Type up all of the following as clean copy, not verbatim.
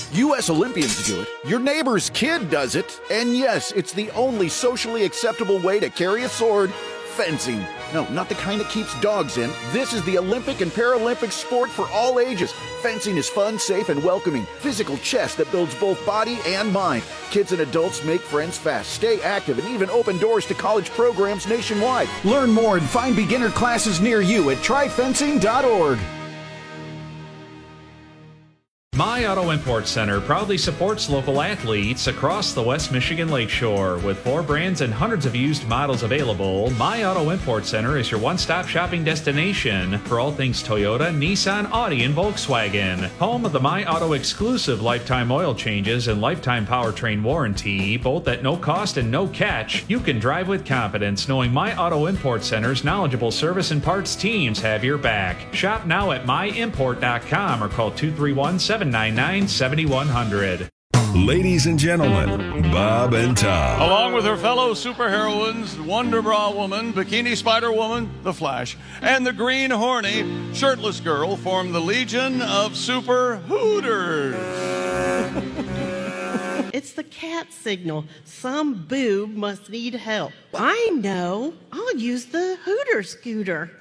U.S. Olympians do it. Your neighbor's kid does it. And yes, it's the only socially acceptable way to carry a sword. Fencing. No, not the kind that keeps dogs in. This is the Olympic and Paralympic sport for all ages. Fencing is fun, safe, and welcoming. Physical chess that builds both body and mind. Kids and adults make friends fast, stay active, and even open doors to college programs nationwide. Learn more and find beginner classes near you at tryfencing.org. My Auto Import Center proudly supports local athletes across the West Michigan Lakeshore. With 4 brands and hundreds of used models available, My Auto Import Center is your one-stop shopping destination for all things Toyota, Nissan, Audi, and Volkswagen. Home of the My Auto exclusive lifetime oil changes and lifetime powertrain warranty, both at no cost and no catch. You can drive with confidence knowing My Auto Import Center's knowledgeable service and parts teams have your back. Shop now at myimport.com or call 231-799-7100. Ladies and gentlemen, Bob and Tom. Along with her fellow superheroines, Wonder Bra Woman, Bikini Spider Woman, The Flash, and the Green Horny Shirtless Girl form the Legion of Super Hooters. It's the cat signal. Some boob must need help. I know. I'll use the Hooter scooter.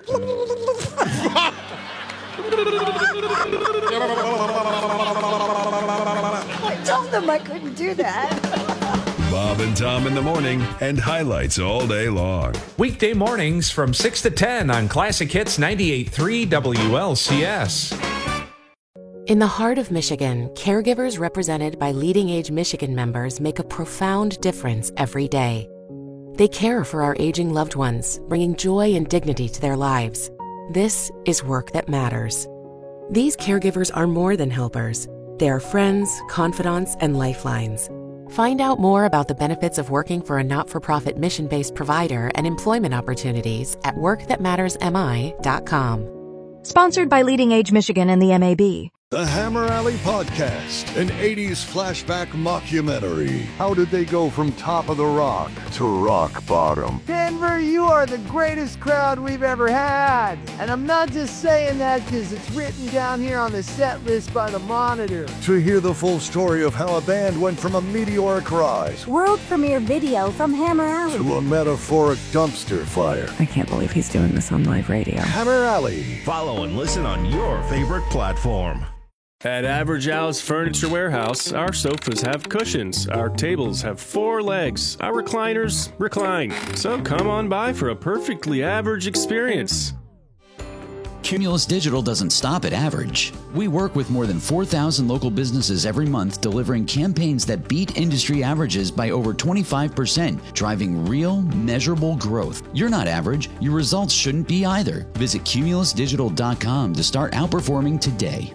I told them I couldn't do that. Bob and Tom in the morning and highlights all day long. Weekday mornings from 6 to 10 on Classic Hits 98.3 WLCS. In the heart of Michigan, caregivers represented by Leading Age Michigan members make a profound difference every day. They care for our aging loved ones, bringing joy and dignity to their lives. This is work that matters. These caregivers are more than helpers. They are friends, confidants, and lifelines. Find out more about the benefits of working for a not-for-profit mission-based provider and employment opportunities at workthatmattersmi.com. Sponsored by Leading Age Michigan and the MAB. The Hammer Alley Podcast, an 80s flashback mockumentary. How did they go from top of the rock to rock bottom? Denver, you are the greatest crowd we've ever had. And I'm not just saying that because it's written down here on the set list by the Monitor. To hear the full story of how a band went from a meteoric rise, World premiere video from Hammer Alley, to a metaphoric dumpster fire. I can't believe he's doing this on live radio. Hammer Alley. Follow and listen on your favorite platform. At Average Al's Furniture Warehouse, our sofas have cushions, our tables have 4 legs, our recliners recline. So come on by for a perfectly average experience. Cumulus Digital doesn't stop at average. We work with more than 4,000 local businesses every month, delivering campaigns that beat industry averages by over 25%, driving real, measurable growth. You're not average. Your results shouldn't be either. Visit cumulusdigital.com to start outperforming today.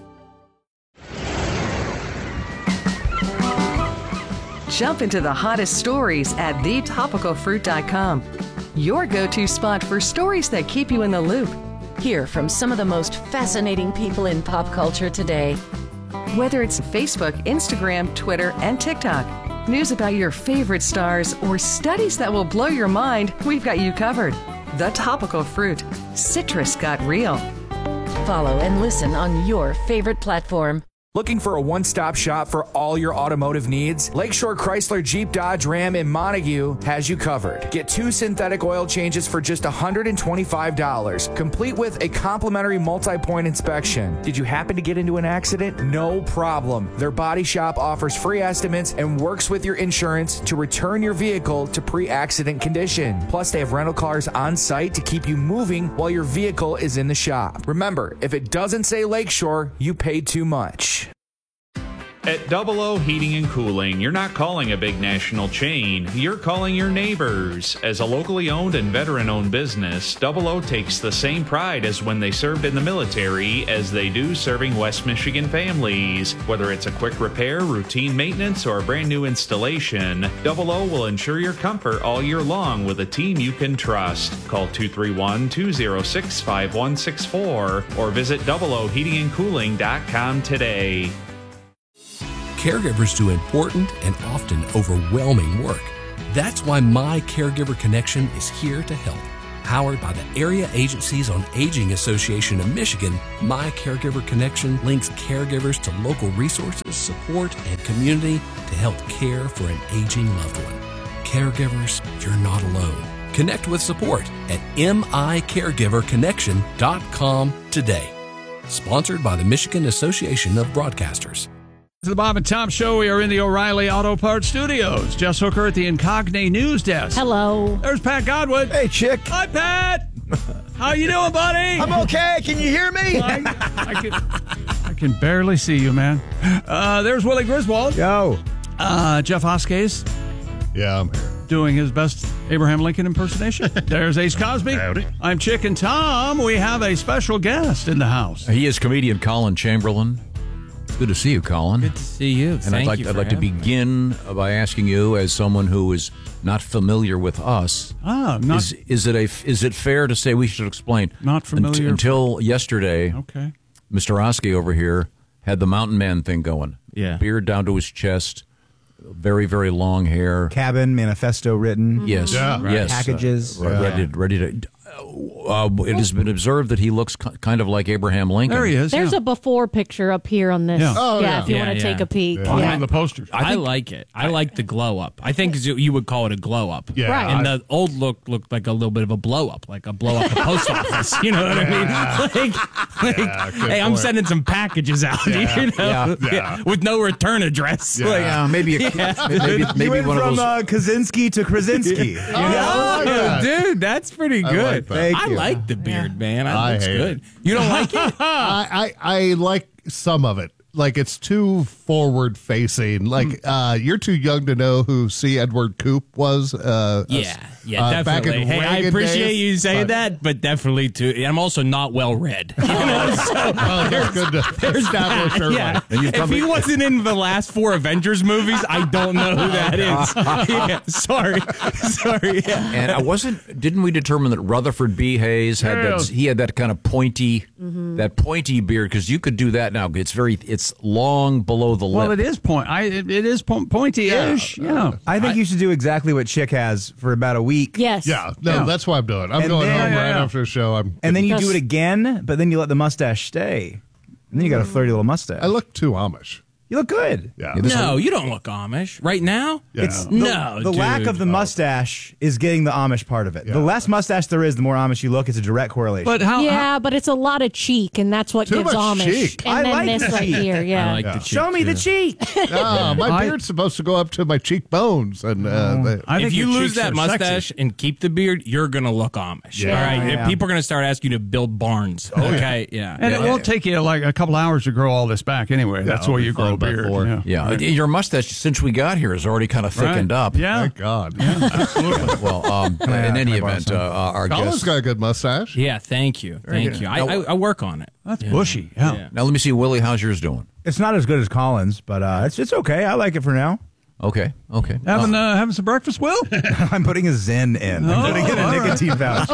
Jump into the hottest stories at thetopicalfruit.com. Your go-to spot for stories that keep you in the loop. Hear from some of the most fascinating people in pop culture today. Whether it's Facebook, Instagram, Twitter, and TikTok, news about your favorite stars, or studies that will blow your mind, we've got you covered. The Topical Fruit. Citrus got real. Follow and listen on your favorite platform. Looking for a one-stop shop for all your automotive needs? Lakeshore Chrysler Jeep Dodge Ram in Montague has you covered. Get 2 synthetic oil changes for just $125, complete with a complimentary multi-point inspection. Did you happen to get into an accident? No problem. Their body shop offers free estimates and works with your insurance to return your vehicle to pre-accident condition. Plus, they have rental cars on site to keep you moving while your vehicle is in the shop. Remember, if it doesn't say Lakeshore, you paid too much. At Double O Heating and Cooling, you're not calling a big national chain, you're calling your neighbors. As a locally owned and veteran-owned business, Double O takes the same pride as when they served in the military as they do serving West Michigan families. Whether it's a quick repair, routine maintenance, or a brand new installation, Double O will ensure your comfort all year long with a team you can trust. Call 231-206-5164 or visit doubleoheatingandcooling.com today. Caregivers do important and often overwhelming work. That's why My Caregiver Connection is here to help. Powered by the Area Agencies on Aging Association of Michigan, My Caregiver Connection links caregivers to local resources, support, and community to help care for an aging loved one. Caregivers, you're not alone. Connect with support at micaregiverconnection.com today. Sponsored by the Michigan Association of Broadcasters. To the Bob and Tom Show, we are in the O'Reilly Auto Parts Studios. Jess Hooker at the Incognate News Desk. Hello. There's Pat Godwin. Hey, chick. Hi, Pat. How you doing, buddy? I'm okay. Can you hear me? I can barely see you, man. There's Willie Griswold. Yo. Jeff Hoskes. Yeah, I'm here. Doing his best Abraham Lincoln impersonation. There's Ace Cosby. Howdy. I'm Chick and Tom. We have a special guest in the house. He is comedian Colin Chamberlain. Good to see you, Colin. Good to see you. And I'd like to begin by asking you, as someone who is not familiar with us, is it fair to say we should explain? Not familiar. Until yesterday, okay, Mr. Oski over here had the mountain man thing going. Yeah. Beard down to his chest, very, very long hair. Cabin, manifesto written. Yes. Yeah. Yes. Packages. Ready to. It has been observed that he looks kind of like Abraham Lincoln. There he is. There's a before picture up here on this. Yeah. Oh, yeah. If you want to take a peek. On one of the posters. I like it. I like the glow up. I think you would call it a glow up. Yeah. Right. And the old look looked like a little bit of a blow up, like a blow up the post office. You know what I mean? Hey, I'm sending some packages out. Yeah. You know, Yeah. with no return address. Yeah. Maybe You went one from of those. Kaczynski to Krasinski. Dude, that's pretty good. I like that. The beard, man. I Looks hate good. it. You don't like it? I like some of it. Like, it's too forward facing. Like, you're too young to know who C. Edward Coop was. Definitely. Back in Hey, I Reagan appreciate days, you saying but- that, but definitely too. I'm also not well read. You know, so That's good to establish early. yeah. And you've If come- he wasn't in the last 4 Avengers movies, I don't know who that is. Yeah, sorry. Yeah. And didn't we determine that Rutherford B. Hayes had that kind of pointy, that pointy beard? Because you could do that now. It's long below the lip. Well, it is pointy-ish. Yeah. I think you should do exactly what Chick has for about a week. Yes. Yeah, no, that's what I'm doing. I'm And going then- home right after the show. And then you do it again, but then you let the mustache stay. And then you got a flirty little mustache. I look too Amish. You look good. Yeah. No, you don't look Amish. Right now? Yeah. It's No, the lack dude. of the mustache is getting the Amish part of it. The less mustache there is, the more Amish you look. It's a direct correlation. But how? But it's a lot of cheek, and that's what Too gives much Amish. cheek. And I then like this the right cheek. here, yeah. I like the cheek, Show me the too. cheek. My beard's supposed to go up to my cheekbones. And I think If you your lose cheeks that are mustache sexy. and keep the beard, you're going to look Amish. Yeah. All right? Yeah. People are going to start asking you to build barns. Okay? Yeah. And it won't take you like a couple hours to grow all this back anyway. That's why you grow a beard. Yeah, your mustache since we got here has already kind of thickened up. Yeah. thank God. Absolutely. Well, in any event, our Colin's guest. got a good mustache. Yeah, thank you. Thank you. I work on it. That's bushy. Yeah. Now let me see, Willie. How's yours doing? It's not as good as Colin's, but it's okay. I like it for now. Okay. Having some breakfast, Will? I'm putting a Zen in. I'm putting in a nicotine pouch.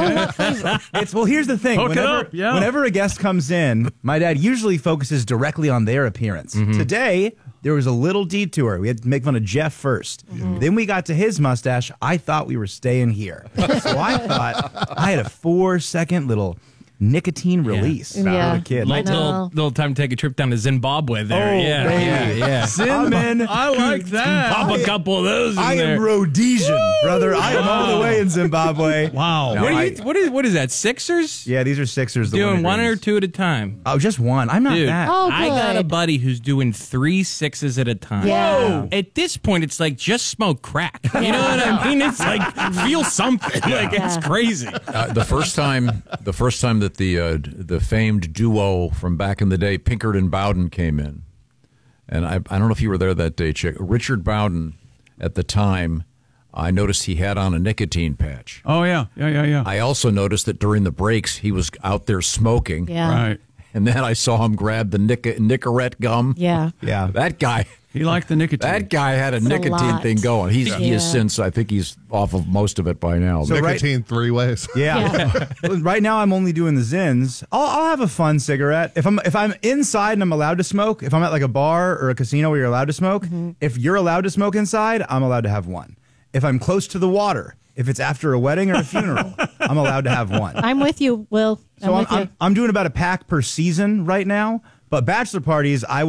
Here's the thing. Hook it up, yeah. Whenever a guest comes in, my dad usually focuses directly on their appearance. Today, there was a little detour. We had to make fun of Jeff first. Then we got to his mustache. I thought we were staying here. So I thought I had a 4-second little nicotine release. Yeah. With a kid. Little time to take a trip down to Zimbabwe there. Oh, yeah, baby. yeah. I'm in. I like that. Pop a couple of those in I there. am Rhodesian, brother. I am all the way in Zimbabwe. Wow. What is that, Sixers? Yeah, these are Sixers. Doing one or two at a time? Oh, just one. I'm not Dude, that. Oh, I got a good. buddy who's doing 3 sixes at a time. Yeah. Whoa. At this point, it's like just smoke crack. You know what I mean? It's like feel something. Like it's crazy. The first time that the famed duo from back in the day, Pinkard and Bowden, came in, and I don't know if you were there that day, Chick. Richard Bowden, at the time, I noticed he had on a nicotine patch. Oh, yeah. I also noticed that during the breaks, he was out there smoking. Yeah. Right. And then I saw him grab the Nicorette gum. Yeah. Yeah. That guy. He liked the nicotine. That guy had a nicotine lot. thing going. He Yeah. has since, I think he's off of most of it by now. So Nicotine 3 ways. Yeah. Right now, I'm only doing the Zins. I'll have a fun cigarette if I'm inside and I'm allowed to smoke. If I'm at like a bar or a casino where you're allowed to smoke, if you're allowed to smoke inside, I'm allowed to have one. if I'm close to the water. If it's after a wedding or a funeral, I'm allowed to have one. I'm with you, Will. I'm doing about a pack per season right now. But bachelor parties and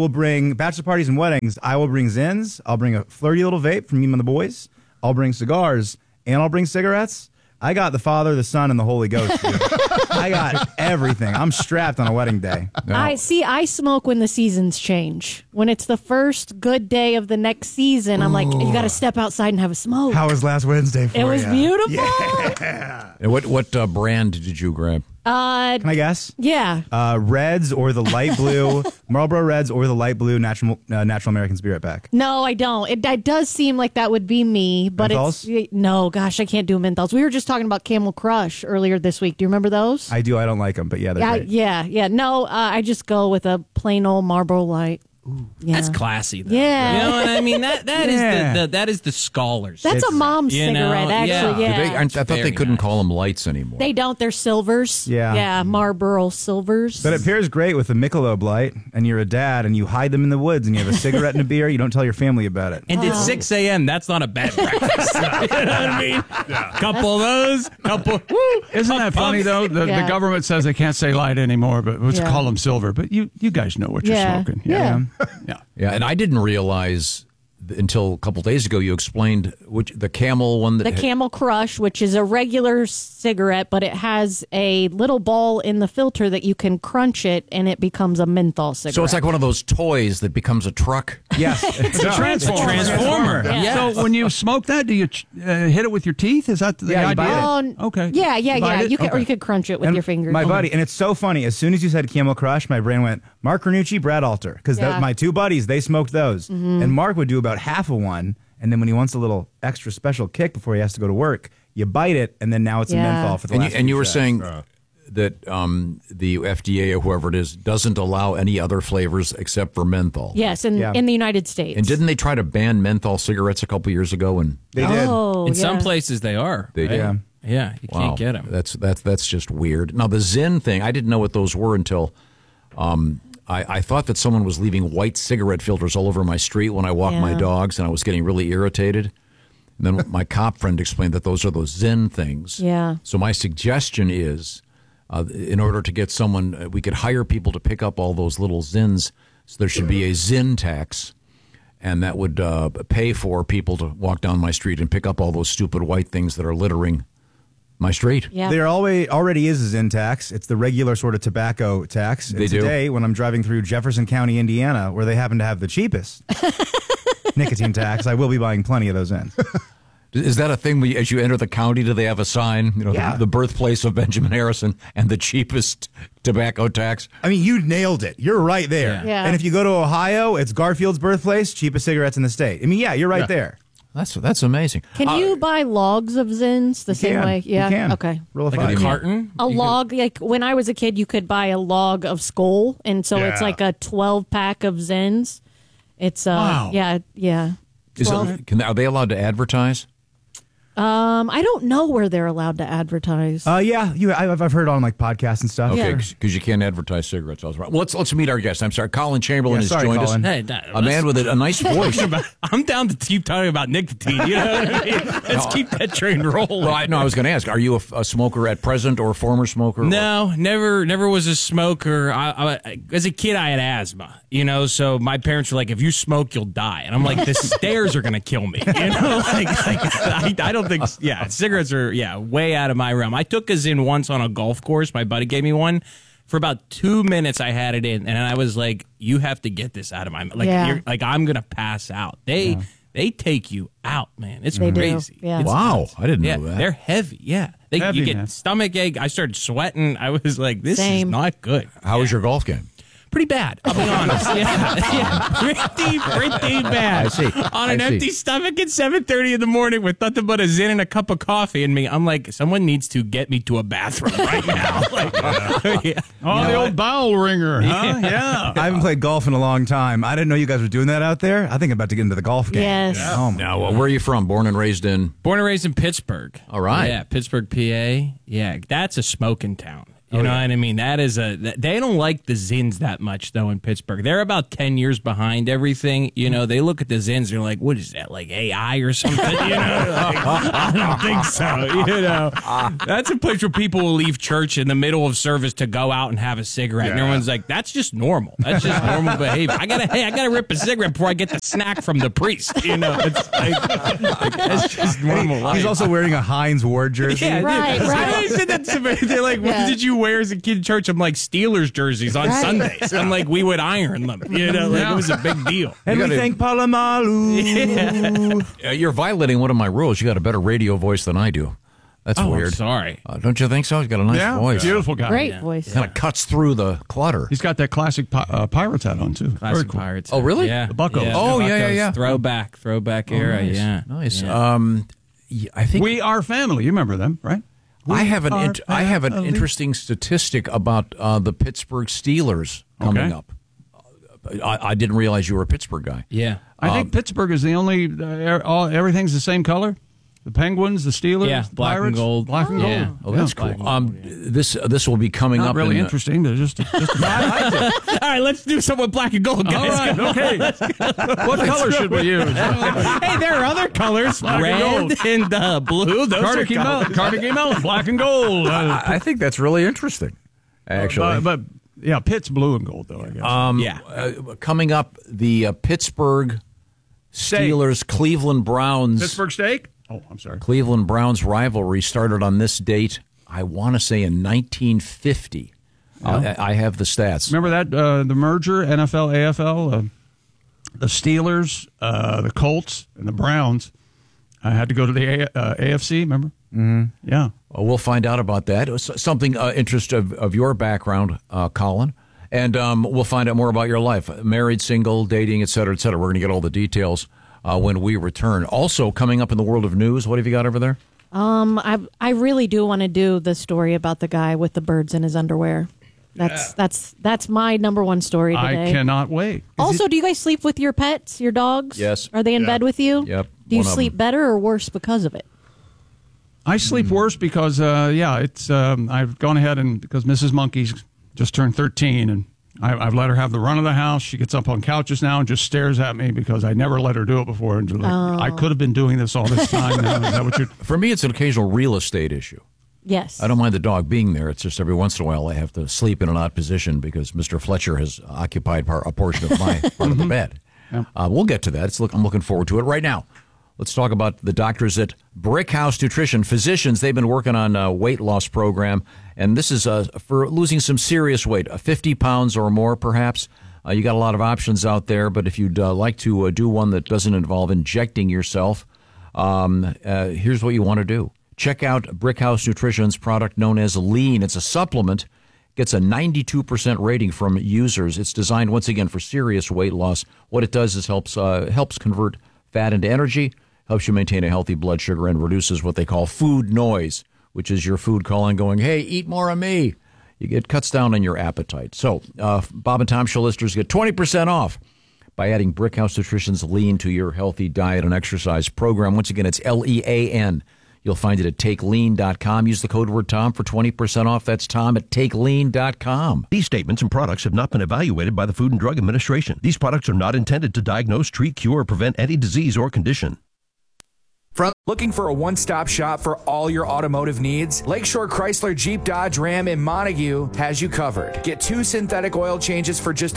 weddings, I will bring Zins. I'll bring a flirty little vape from me and the boys. I'll bring cigars, and I'll bring cigarettes. I got the Father, the Son, and the Holy Ghost. Dude. I got everything. I'm strapped on a wedding day. I smoke when the seasons change. When it's the first good day of the next season, I'm like, you got to step outside and have a smoke. How was last Wednesday for you? It was beautiful. Yeah. And what brand did you grab? Can I guess? Yeah. Reds or the light blue, Marlboro Reds or the light blue Natural American Spirit Pack. No, I don't. It does seem like that would be me, but no, gosh, I can't do menthols. We were just talking about Camel Crush earlier this week. Do you remember those? I do. I don't like them, but yeah, they're great. Yeah. No, I just go with a plain old Marlboro Light. Yeah. That's classy, though. Yeah. You know what I mean? That is the scholars. That's a mom's cigarette, actually. Yeah. I thought they couldn't call them lights anymore. They don't. They're silvers. Yeah, Marlboro silvers. But it pairs great with a Michelob Light, and you're a dad, and you hide them in the woods, and you have a cigarette and a beer. You don't tell your family about it. And it's 6 a.m. That's not a bad breakfast. You know what I mean? Yeah. Couple of those. Isn't that funny, though? The government says they can't say light anymore, but let's call them silver. But you guys know what you're smoking. Yeah. Yeah, and I didn't realize until a couple days ago you explained the Camel one. The Camel Crush, which is a regular cigarette, but it has a little ball in the filter that you can crunch it, and it becomes a menthol cigarette. So it's like one of those toys that becomes a truck. Yes, it's a transformer. Yeah. So when you smoke that, do you hit it with your teeth? Is that the idea? Okay. Yeah. You could, or you could crunch it with your fingers. My buddy, and it's so funny. As soon as you said Camel Crush, my brain went Mark Ranucci, Brad Alter, because my two buddies, they smoked those, and Mark would do about half of one, and then when he wants a little extra special kick before he has to go to work, you bite it, and then now it's a menthol for the last. And you were saying that the FDA or whoever it is doesn't allow any other flavors except for menthol. Yes, in the United States. And didn't they try to ban menthol cigarettes a couple years ago? And they did. In some places they are. They did. Yeah, you can't get them. That's just weird. Now the Zin thing, I didn't know what those were until. I thought that someone was leaving white cigarette filters all over my street when I walked my dogs, and I was getting really irritated. And then my cop friend explained that those are those Zin things. Yeah. So my suggestion is, in order to get someone, we could hire people to pick up all those little Zins. So there should be a Zin tax, and that would pay for people to walk down my street and pick up all those stupid white things that are littering my street. Yeah. There already is a Zin tax. It's the regular sort of tobacco tax. They do. Today, when I'm driving through Jefferson County, Indiana, where they happen to have the cheapest nicotine tax, I will be buying plenty of those Zins. Is that a thing? As you enter the county, do they have a sign? The birthplace of Benjamin Harrison and the cheapest tobacco tax? I mean, you nailed it. You're right there. Yeah. And if you go to Ohio, it's Garfield's birthplace, cheapest cigarettes in the state. I mean, you're right there. That's amazing. Can you buy logs of Zins the same way? Yeah. You can. Okay. Roll of Like five. a carton? A log, like when I was a kid, you could buy a log of Skoal, and so it's like a 12-pack of Zins. It's Wow. yeah. Are they allowed to advertise? I don't know where they're allowed to advertise. I've heard on like podcasts and stuff. Okay, because you can't advertise cigarettes. Well, let's meet our guest. I'm sorry, Colin Chamberlain has sorry, joined Colin. us. Hey, A man with a nice voice. I'm down to keep talking about nicotine. You know what I mean? Let's keep that train rolling. Well, I was going to ask, are you a smoker at present or a former smoker? No, never was a smoker. As a kid, I had asthma. So my parents were like, "If you smoke, you'll die." And I'm like, "The stairs are gonna kill me." I don't think. Yeah, cigarettes are way out of my realm. I took a Zin once on a golf course. My buddy gave me one. For about 2 minutes, I had it in, and I was like, "You have to get this out of my mouth." I'm gonna pass out. They take you out, man. It's crazy. Yeah. Wow, I didn't know that. They're heavy. Yeah, you get stomach ache. I started sweating. I was like, "This is not good." How was your golf game? Pretty bad, I'll be honest. Pretty bad. I see. On an empty stomach at 7:30 in the morning with nothing but a Zin and a cup of coffee in me, I'm like, someone needs to get me to a bathroom right now. The old bowel ringer, huh? Yeah. I haven't played golf in a long time. I didn't know you guys were doing that out there. I think I'm about to get into the golf game. Yes. Oh, my Now, where are you from? Born and raised in? Born and raised in Pittsburgh. All right. Yeah, Pittsburgh, PA. Yeah, that's a smoking town. You know what I mean? That is they don't like the Zins that much, though, in Pittsburgh. They're about 10 years behind everything. You know, they look at the Zins and they're like, what is that, like AI or something? You know, like, I don't think so. You know, that's a place where people will leave church in the middle of service to go out and have a cigarette. And everyone's like, that's just normal. That's just normal behavior. I gotta rip a cigarette before I get the snack from the priest. You know, it's that's just normal life. He's also wearing a Heinz Ward jersey. Yeah, Right. I said that to me. They're like, what did you wear as a kid in church? I'm like, Steelers jerseys on Sundays. I'm like, we would iron them. You know, like, it was a big deal. And we thank Palamalu. You're violating one of my rules. You got a better radio voice than I do. That's weird. I'm sorry. Don't you think so? He's got a nice voice. Beautiful guy. Great voice. Kind of cuts through the clutter. He's got that classic Pirates hat on, too. Classic Pirates. Oh, really? Yeah. The Buccos. Yeah. Oh, Buccos. yeah. Throwback era, nice. yeah. Nice. Yeah. I think We Are Family. You remember them, right? I have an family. interesting statistic about the Pittsburgh Steelers coming up. I didn't realize you were a Pittsburgh guy. Yeah. I think Pittsburgh is the only, everything's the same color. The Penguins, the Steelers, Yeah, the black and Pirates. gold. Black and Yeah. gold. Oh, that's cool. This will be coming Not up. really in, interesting, but just All right, let's do some with black and gold, All guys. right, okay. What color should we use? Hey, there are other colors. Black and Red gold. and blue. Those Carnegie are colors. Mellon, Carnegie Mellon, black and gold. I think that's really interesting, actually. But yeah, Pitt's blue and gold, though, I guess. Coming up, the Pittsburgh Steelers, Cleveland Browns. Pittsburgh steak? Oh, I'm sorry. Cleveland Browns rivalry started on this date, I want to say in 1950. I have the stats. Remember that, the merger, NFL, AFL, the Steelers, the Colts, and the Browns. I had to go to the AFC, remember? Mm-hmm. Yeah. Well, we'll find out about that. Something interest of your background, Colin. And we'll find out more about your life. Married, single, dating, et cetera, et cetera. We're going to get all the details when we return. Also, coming up in the world of news, what have you got over there? I really do want to do the story about the guy with the birds in his underwear. That's my number one story today. I cannot wait. Also, do you guys sleep with your pets, your dogs? Yes. Are they in bed with you? Yep. Do you One of sleep them. better or worse because of it? I sleep worse because, it's I've gone ahead and because Mrs. Monkey's just turned 13, and I've let her have the run of the house. She gets up on couches now and just stares at me because I never let her do it before. And I could have been doing this all this time now. Is that what you're... For me, it's an occasional real estate issue. Yes. I don't mind the dog being there. It's just every once in a while I have to sleep in an odd position because Mr. Fletcher has occupied a portion of my part of the bed. Yeah. We'll get to that. I'm looking forward to it. Right now, let's talk about the doctors at Brick House Nutrition. Physicians, they've been working on a weight loss program, and this is for losing some serious weight, 50 pounds or more perhaps. You got a lot of options out there, but if you'd like to do one that doesn't involve injecting yourself, here's what you want to do. Check out Brick House Nutrition's product known as Lean. It's a supplement. Gets a 92% rating from users. It's designed, once again, for serious weight loss. What it does is helps convert fat into energy, helps you maintain a healthy blood sugar, and reduces what they call food noise, which is your food calling, going, hey, eat more of me. It cuts down on your appetite. So Bob and Tom Show listeners get 20% off by adding Brick House Nutrition's Lean to your healthy diet and exercise program. Once again, it's LEAN. You'll find it at TakeLean.com. Use the code word Tom for 20% off. That's Tom at TakeLean.com. These statements and products have not been evaluated by the Food and Drug Administration. These products are not intended to diagnose, treat, cure, or prevent any disease or condition. Looking for a one-stop shop for all your automotive needs? Lakeshore Chrysler Jeep Dodge Ram in Montague has you covered. Get 2 synthetic oil changes for just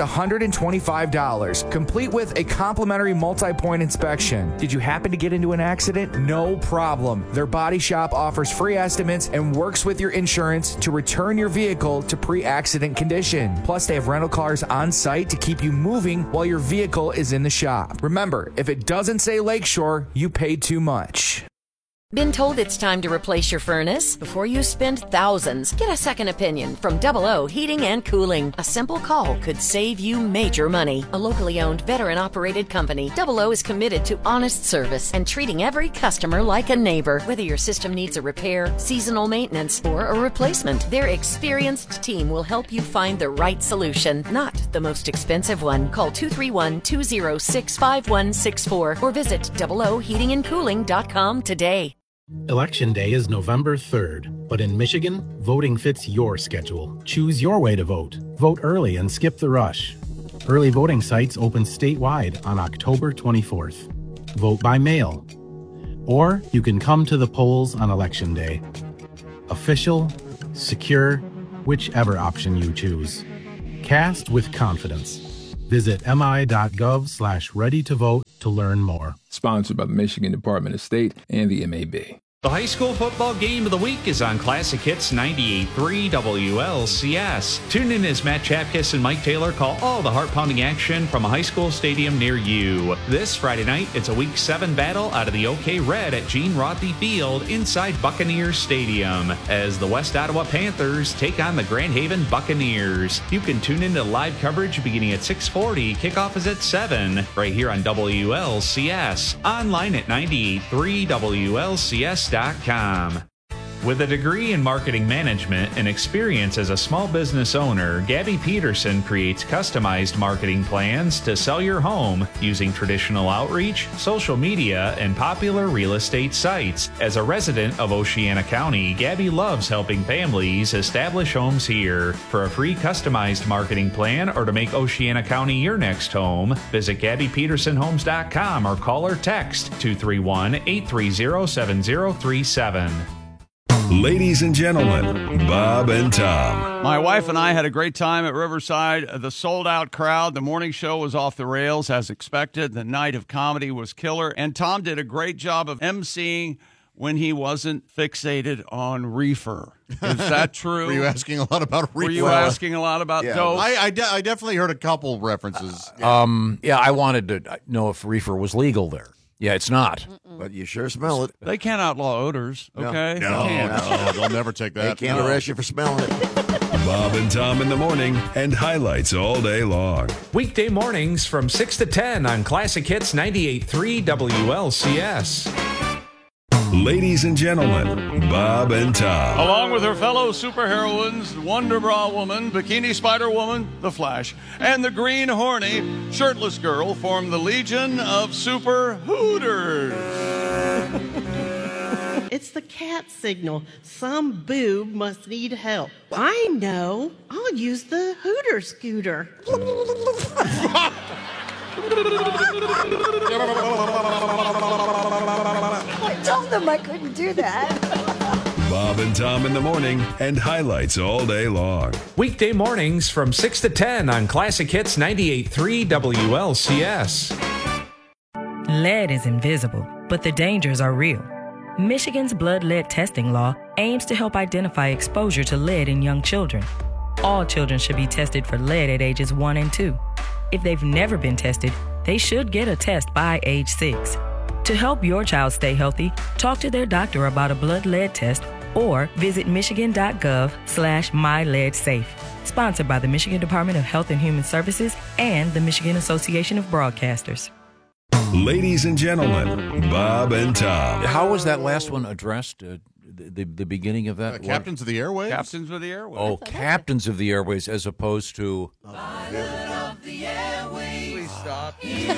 $125, complete with a complimentary multi-point inspection. Did you happen to get into an accident? No problem. Their body shop offers free estimates and works with your insurance to return your vehicle to pre-accident condition. Plus, they have rental cars on site to keep you moving while your vehicle is in the shop. Remember, if it doesn't say Lakeshore, you paid too much. Been told it's time to replace your furnace? Before you spend thousands, get a second opinion from Double O Heating and Cooling. A simple call could save you major money. A locally owned, veteran-operated company, Double O is committed to honest service and treating every customer like a neighbor. Whether your system needs a repair, seasonal maintenance, or a replacement, their experienced team will help you find the right solution, not the most expensive one. Call 231-206-5164 or visit doubleoheatingandcooling.com today. Election Day is November 3rd, but in Michigan, voting fits your schedule. Choose your way to vote. Vote early and skip the rush. Early voting sites open statewide on October 24th. Vote by mail. Or you can come to the polls on Election Day. Official, secure, whichever option you choose. Cast with confidence. Visit mi.gov/ready-to-vote to learn more. Sponsored by the Michigan Department of State and the MAB. The high school football game of the week is on Classic Hits 98.3 WLCS. Tune in as Matt Chapkus and Mike Taylor call all the heart-pounding action from a high school stadium near you. This Friday night, it's a Week 7 battle out of the OK Red at Gene Rothy Field inside Buccaneers Stadium as the West Ottawa Panthers take on the Grand Haven Buccaneers. You can tune in to live coverage beginning at 6:40. Kickoff is at 7, right here on WLCS. Online at 98.3 WLCS.com. With a degree in marketing management and experience as a small business owner, Gabby Peterson creates customized marketing plans to sell your home using traditional outreach, social media, and popular real estate sites. As a resident of Oceana County, Gabby loves helping families establish homes here. For a free customized marketing plan or to make Oceana County your next home, visit GabbyPetersonHomes.com or call or text 231-830-7037. Ladies and gentlemen, Bob and Tom. My wife and I had a great time at Riverside. The sold-out crowd. The morning show was off the rails as expected. The night of comedy was killer. And Tom did a great job of emceeing when he wasn't fixated on reefer. Is that true? Were you asking a lot about reefer? Were you asking a lot about dope? I definitely heard a couple references. I wanted to know if reefer was legal there. Yeah, it's not. But you sure smell it. They can't outlaw odors, okay? No, they'll never take that. They can't arrest you for smelling it. Bob and Tom in the morning and highlights all day long. Weekday mornings from 6 to 10 on Classic Hits 98.3 WLCS. Ladies and gentlemen, Bob and Tom. Along with her fellow superheroines, Wonder Bra Woman, Bikini Spider Woman, The Flash, and the Green Horny Shirtless Girl form the Legion of Super Hooters. It's the cat signal. Some boob must need help. I know. I'll use the Hooter scooter. I told them I couldn't do that. Bob and Tom in the morning and highlights all day long. Weekday mornings from 6 to 10 on Classic Hits 98.3 WLCS. Lead is invisible, but the dangers are real. Michigan's blood lead testing law aims to help identify exposure to lead in young children. All children should be tested for lead at ages 1 and 2. If they've never been tested, they should get a test by age 6. To help your child stay healthy, talk to their doctor about a blood lead test or visit michigan.gov/myleadsafe. Sponsored by the Michigan Department of Health and Human Services and the Michigan Association of Broadcasters. Ladies and gentlemen, Bob and Tom. How was that last one addressed? The beginning of that? Captains of the Airways? Captains of the Airways. Oh, Captains of the Airways as opposed to... Pilot of the Airways. Please stop.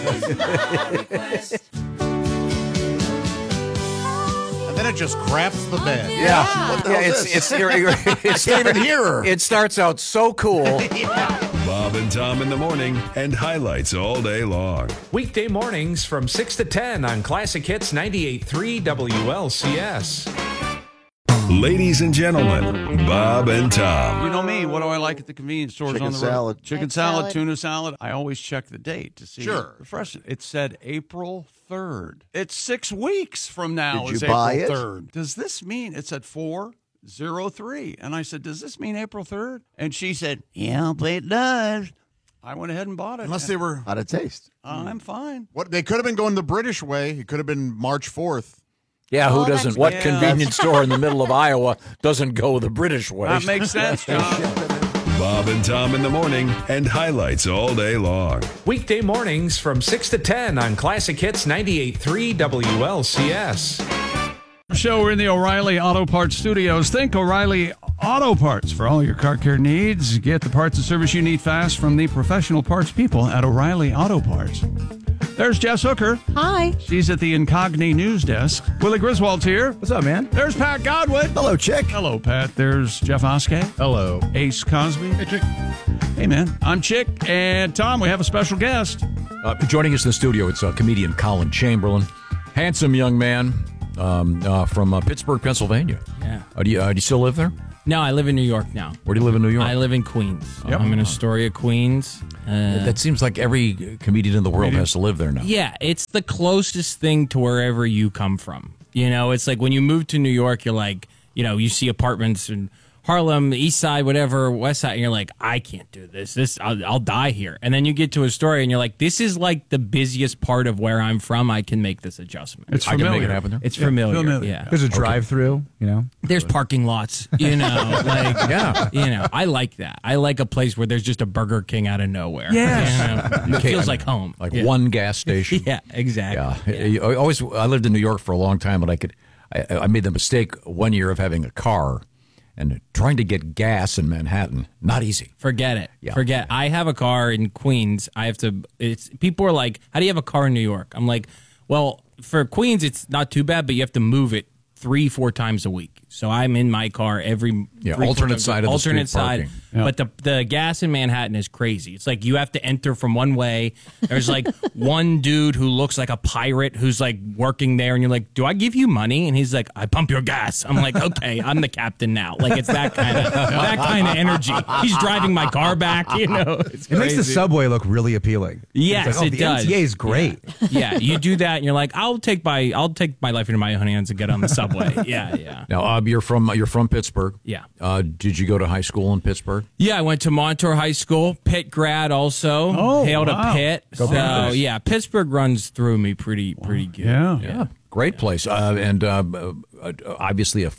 And then it just craps the bed. Yeah. What the hell is this? I can't even hear her. It starts out so cool. Bob and Tom in the morning and highlights all day long. Weekday mornings from 6 to 10 on Classic Hits 98.3 WLCS. Ladies and gentlemen, Bob and Tom. You know me. What do I like at the convenience stores Chicken on the road? salad. Chicken salad, tuna salad. I always check the date to see Sure. the fresh. It said April 3rd. It's 6 weeks from now. Did It's you buy April it? 3rd. Does this mean it said 4/03? And I said, does this mean April 3rd? And she said, yeah, but it does. I went ahead and bought it. Unless they were... How'd it taste? I'm fine. What they could have been going the British way. It could have been March 4th. Yeah, who doesn't? What yeah. convenience store in the middle of Iowa doesn't go the British way? That makes sense, John. Bob and Tom in the morning and highlights all day long. Weekday mornings from 6 to 10 on Classic Hits 98.3 WLCS. Show, we're in the O'Reilly Auto Parts Studios. Think O'Reilly Auto Parts for all your car care needs. Get the parts and service you need fast from the professional parts people at O'Reilly Auto Parts. There's Jess Hooker. Hi. She's at the Incogni News Desk. Willie Griswold's here. What's up, man? There's Pat Godwin. Hello, Chick. Hello, Pat. There's Jeff Oskey. Hello. Ace Cosby. Hey, Chick. Hey, man. I'm Chick. And Tom, we have a special guest. Joining us in the studio, it's comedian Colin Chamberlain. Handsome young man from Pittsburgh, Pennsylvania. Yeah. Do you still live there? No, I live in New York now. Where do you live in New York? I live in Queens. Yep. I'm in Astoria, Queens. That seems like every comedian in the world has to live there now. Yeah, it's the closest thing to wherever you come from. You know, it's like when you move to New York, you're like, you know, you see apartments in Harlem, East Side, whatever, West Side, and you're like, I can't do this. I'll die here. And then you get to Astoria, and you're like, this is like the busiest part of where I'm from. I can make this adjustment. It's familiar. I can make it happen there? It's familiar. Yeah. There's a drive-through, you know? There's parking lots, you know, like, Yeah. you know, I like that. I like a place where there's just a Burger King out of nowhere. Yes. You know? It feels like home. Like Yeah. one gas station. Yeah, exactly. Yeah. I lived in New York for a long time, and I made the mistake one year of having a car and trying to get gas in Manhattan. Not easy. Forget it. Yeah. Forget. I have a car in Queens. People are like, how do you have a car in New York? I'm like, well, for Queens, it's not too bad, but you have to move it 3-4 times a week. So I'm in my car every alternate side of the street parking. But the gas in Manhattan is crazy. It's like you have to enter from one way. There's like one dude who looks like a pirate who's like working there, and you're like, do I give you money? And he's like, I pump your gas. I'm like, okay, I'm the captain now. Like it's that kind of energy. He's driving my car back. You know, it's It makes the crazy. subway look really appealing. Yes, It's like, it does. The MTA is great. Yeah, you do that, and you're like, I'll take my life into my own hands and get on the subway. Yeah. Now, you're from Pittsburgh. Yeah. Did you go to high school in Pittsburgh? Yeah, I went to Montour High School, Pitt grad also. Hailed wow. to Pitt. Go So Panthers. yeah, Pittsburgh runs through me pretty good. Yeah. Great place. And obviously a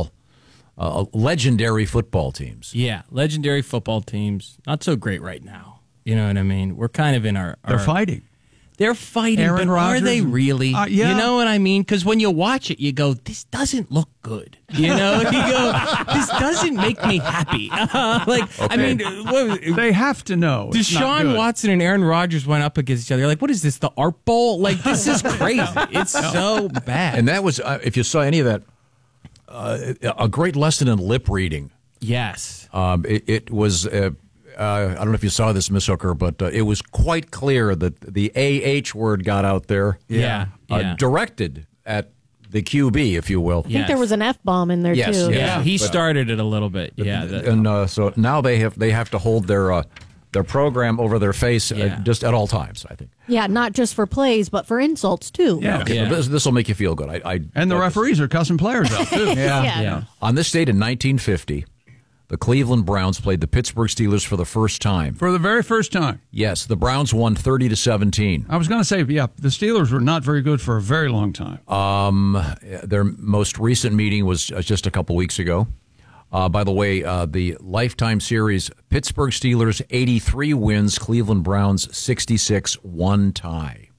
legendary football teams. Yeah, legendary football teams. Not so great right now. You know what I mean? We're kind of in our They're fighting. They're fighting, Aaron but Rodgers are they really? yeah. You know what I mean? Because when you watch it, you go, this doesn't look good. You know? You go, this doesn't make me happy. I mean, They have to know. It's not Deshaun good. Watson and Aaron Rodgers went up against each other. You're like, what is this, the Art Bowl? Like, this is crazy. It's so bad. And that was, if you saw any of that, a great lesson in lip reading. Yes. It was, I don't know if you saw this, Miss Hooker, but it was quite clear that the AH word got out there. Yeah. Directed at the QB, if you will. I think there was an F-bomb in there, Yes, too. yes. Yeah, he started it a little bit. Yeah. And so now they have to hold their program over their face just at all times, I think. Yeah, not just for plays, but for insults, too. Yeah. Okay, Yeah. This will make you feel good. And the referees are cussing players out, too. Yeah. On this date in 1950, the Cleveland Browns played the Pittsburgh Steelers for the first time. For the very first time. Yes, the Browns won 30-17. I was going to say, the Steelers were not very good for a very long time. Their most recent meeting was just a couple weeks ago. By the way, the Lifetime Series, Pittsburgh Steelers 83 wins, Cleveland Browns 66, one tie.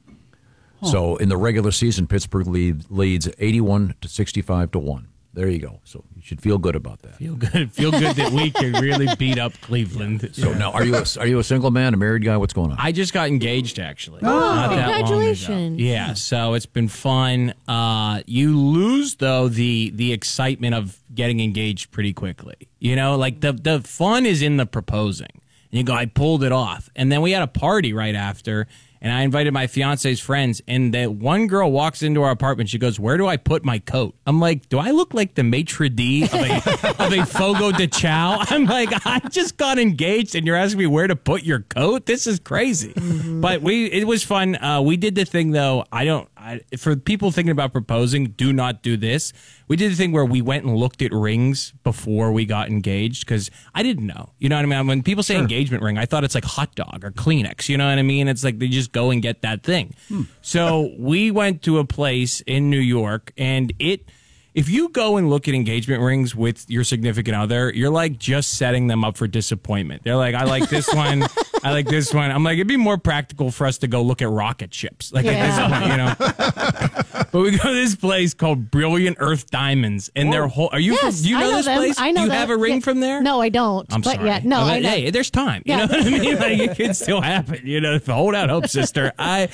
So in the regular season, Pittsburgh leads 81-65-1. There you go. So you should feel good about that. Feel good that we can really beat up Cleveland. So now, are you a single man, a married guy? What's going on? I just got engaged, actually. Oh, Not that long ago. congratulations. Yeah, so it's been fun. You lose, though, the excitement of getting engaged pretty quickly. You know, like the fun is in the proposing. And you go, I pulled it off. And then we had a party right after, and I invited my fiance's friends, and that one girl walks into our apartment. She goes, where do I put my coat? I'm like, do I look like the maitre d' of a Fogo de Chao? I'm like, I just got engaged, and you're asking me where to put your coat? This is crazy. Mm-hmm. But it was fun. We did the thing, though. For people thinking about proposing, do not do this. We did the thing where we went and looked at rings before we got engaged because I didn't know. You know what I mean? When people say engagement ring, I thought it's like hot dog or Kleenex. You know what I mean? It's like they just go and get that thing. So we went to a place in New York, and if you go and look at engagement rings with your significant other, you're like just setting them up for disappointment. They're like, I like this one. I like this one. I'm like, it'd be more practical for us to go look at rocket ships. Like at this point, you know? But we go to this place called Brilliant Earth Diamonds, and their whole. Do you know this place? I know Do you that. have a ring from there? No, I don't. I'm but sorry. Yeah, no, I know. Hey, there's time. You know what I mean? Like, it could still happen. Hold out hope, sister.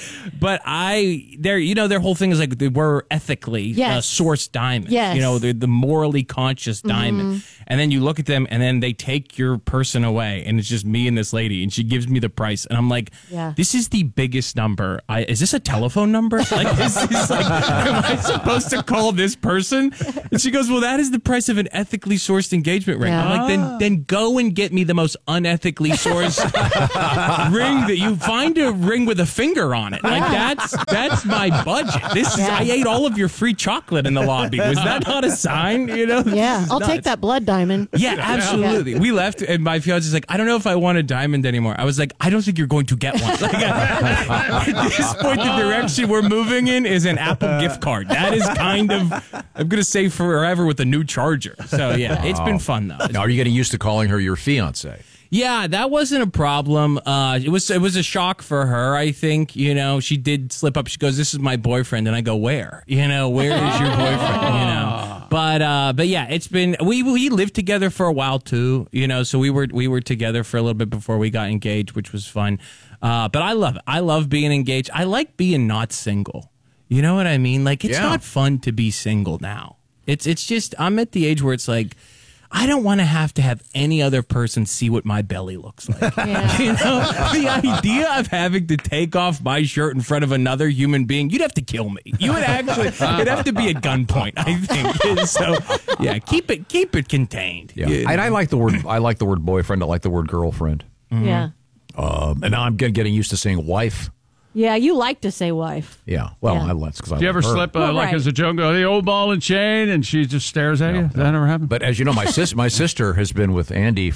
Their whole thing is like they were ethically sourced diamonds. Yes. They're the morally conscious diamond. And then you look at them, and then they take your person away, and it's just me and this lady, and she gives me the price, and I'm like, this is the biggest number. Is this a telephone number? Like, is this like, am I supposed to call this person? And she goes, well, that is the price of an ethically sourced engagement ring. I'm like, then go and get me the most unethically sourced ring that you find, a ring with a finger on it. Like, that's my budget. I ate all of your free chocolate in the lobby. Was that not a sign? Yeah, I'll take that blood diamond. Yeah, absolutely. We left, and my fiance's like, I don't know if I want a diamond anymore. I was like, I don't think you're going to get one. Like, at this point, the direction we're moving in is an Apple gift card. That is kind of, I'm going to say forever with a new charger. So, yeah, it's been fun, though. Now, are you getting used to calling her your fiance? Yeah, that wasn't a problem. It was a shock for her, I think. She did slip up. She goes, this is my boyfriend. And I go, where? Where is your boyfriend? But yeah, it's been, we lived together for a while too, so we were together for a little bit before we got engaged, which was fun. But I love it. I love being engaged. I like being not single. You know what I mean? Like, it's not fun to be single now. It's just, I'm at the age where it's like, I don't want to have any other person see what my belly looks like. The idea of having to take off my shirt in front of another human being, you'd have to kill me. You would actually, it'd have to be at gunpoint, I think. So, yeah, keep it contained. Yeah, and I like the word boyfriend. I like the word girlfriend. Yeah. And now I'm getting used to saying wife. Yeah, you like to say wife. Yeah. Well, that's because I. Do you ever slip like as a joke, go the old ball and chain, and she just stares at you? Does that ever happen? But as you know, my sister has been with Andy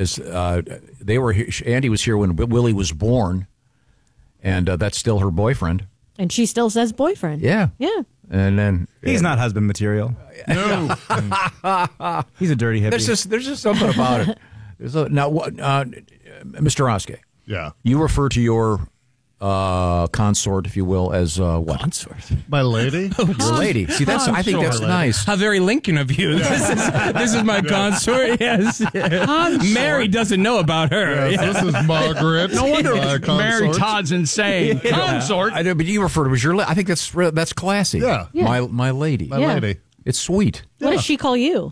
Andy was here when Willie was born, and that's still her boyfriend. And she still says boyfriend. Yeah. Yeah. And then he's not husband material. No. He's a dirty hippie. There's just something about it. Now, Mr. Oskey. Yeah. You refer to your consort, if you will, as what? Consort. My lady? Your lady. See, I think that's nice. How very Lincoln of you. This is my consort. Yes. Mary doesn't know about her. Yes, this is Margaret. No wonder Mary Todd's insane. Consort. I know, but you refer to as your. I think that's classy. Yeah. My lady. My lady. It's sweet. What does she call you?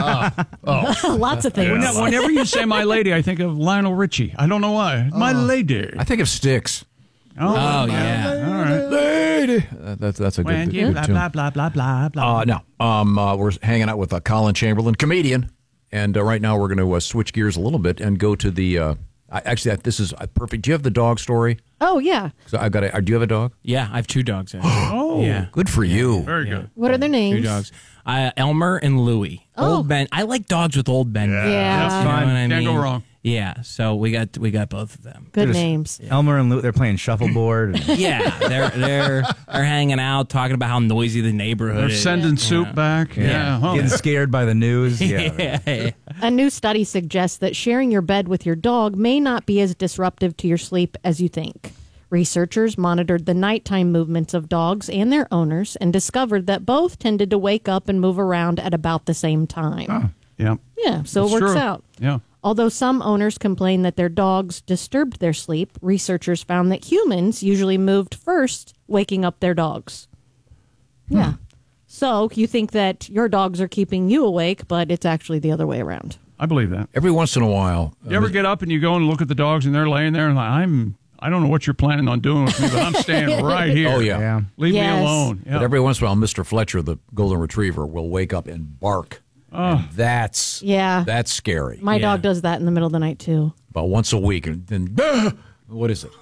Lots of things. Whenever you say my lady, I think of Lionel Richie. I don't know why. My lady. I think of Styx. Oh yeah. All right. Lady. That's a good tune. Blah, blah, blah, blah, blah. No. We're hanging out with Colin Chamberlain, comedian, and right now we're going to switch gears a little bit and go to the. Actually, this is perfect. Do you have the dog story? Oh yeah. So I've got. Do you have a dog? Yeah, I have two dogs. Oh, yeah. Good for you. Very good. What are their names? Two dogs. Elmer and Louie. Oh. Old men. I like dogs with old men. Yeah. That's fine. You know what I Can't mean? go wrong. Yeah, so we got both of them. Good names. Elmer and Luke, they're playing shuffleboard. Yeah, they're hanging out, talking about how noisy the neighborhood They're is. sending soup back. Yeah. Oh. Getting scared by the news. Yeah. A new study suggests that sharing your bed with your dog may not be as disruptive to your sleep as you think. Researchers monitored the nighttime movements of dogs and their owners and discovered that both tended to wake up and move around at about the same time. Oh, yeah. Yeah, so it works out. Yeah. Although some owners complain that their dogs disturbed their sleep, researchers found that humans usually moved first, waking up their dogs. Yeah. So you think that your dogs are keeping you awake, but it's actually the other way around. I believe that. Every once in a while. You ever get up and you go and look at the dogs and they're laying there and like, I don't know what you're planning on doing with me, but I'm staying right here. Oh, yeah. Leave me alone. Yeah. But every once in a while, Mr. Fletcher, the golden retriever, will wake up and bark. And that's scary. My dog does that in the middle of the night, too. About once a week. And then, what is it?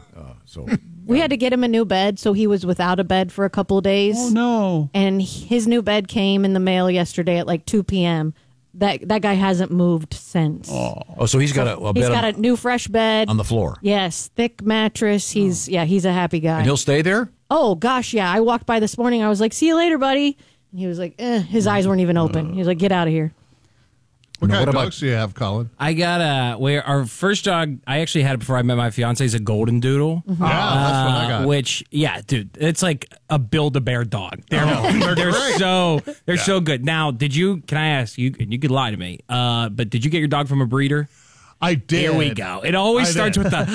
We had to get him a new bed, so he was without a bed for a couple of days. Oh, no. And his new bed came in the mail yesterday at like 2 p.m. That guy hasn't moved since. Oh, so he's got a bed. He's got a new fresh bed on the floor. Yes, thick mattress. He's a happy guy. And he'll stay there? Oh gosh, yeah. I walked by this morning. I was like, "See you later, buddy." And he was like, "His eyes weren't even open." He was like, "Get out of here." What No, kind what of about- dogs do you have, Colin? I got our first dog. I actually had it before I met my fiance. Is a golden doodle. Yeah, that's what I got. Which, yeah, dude, it's like a Build-A-Bear dog. They're great. so good. Now, can I ask you? And you could lie to me. But did you get your dog from a breeder? I did. Here we go. It always starts with the